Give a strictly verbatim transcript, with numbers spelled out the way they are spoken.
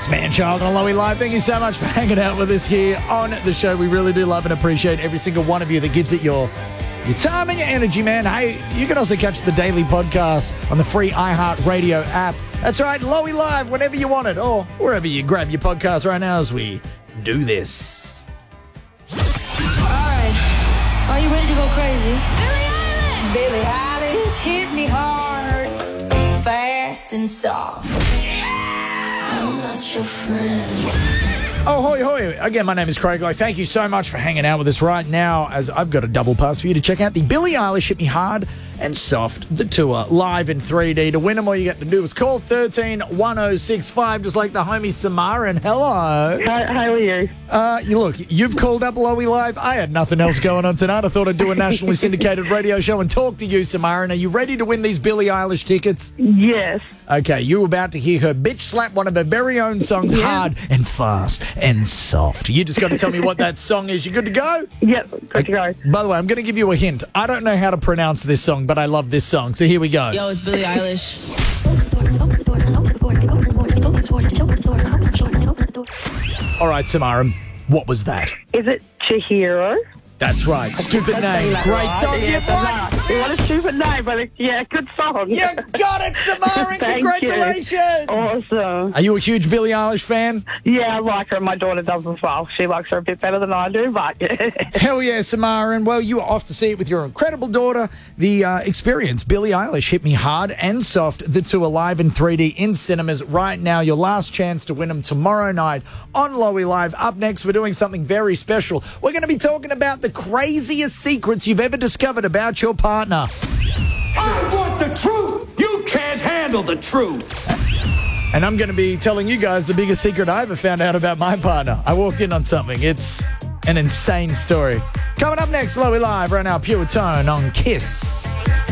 It's Man-Child and Lowy Live. Thank you so much for hanging out with us here on the show. We really do love and appreciate every single one of you that gives it your your time and your energy, man. Hey, you can also catch the daily podcast on the free iHeartRadio app. That's right, Lowy Live, whenever you want it, or wherever you grab your podcast right now as we do this. All right, are you ready to go crazy? Billie Eilish! Billie Eilish hit me hard, fast and soft. I'm not your friend. Oh, hoy, hoy. Again, my name is Craig Lowe. Thank you so much for hanging out with us right now as I've got a double pass for you to check out the Billie Eilish Hit Me Hard and Soft, the tour, live in three D. To win them, all you got to do is call one three one oh six five, just like the homie Samara. And hello. How, how are you? Uh, you look, you've called up Lowy Live. I had nothing else going on tonight. I thought I'd do a nationally syndicated radio show and talk to you, Samara. And are you ready to win these Billie Eilish tickets? Yes. Okay, you're about to hear her bitch slap one of her very own songs Yeah. hard and fast and soft. You just got to tell me what that song is. You good to go? Yep, good to go. By the way, I'm going to give you a hint. I don't know how to pronounce this song, but I love this song. So here we go. Yo, it's Billie Eilish. All right, Samara, what was that? Is it Chihiro? That's right. Stupid name. Great song. Yeah, You won. what a stupid name, but it, yeah, good song. You got it, Samara. Thank you. Congratulations. Awesome. Are you a huge Billie Eilish fan? Yeah, I like her. My daughter does as well. She likes her a bit better than I do, but Hell yeah, Samara. And well, you are off to see it with your incredible daughter. The uh, experience, Billie Eilish Hit Me Hard and Soft, the two are live in three D in cinemas right now. Your last chance to win them tomorrow night on Lowy Live. Up next, we're doing something very special. We're going to be talking about the craziest secrets you've ever discovered about your partner. I want the truth. You can't handle the truth. And I'm going to be telling you guys the biggest secret I ever found out about my partner. I walked in on something. It's an insane story. Coming up next, Lowy Live, right now, Pure Tone on Kiss.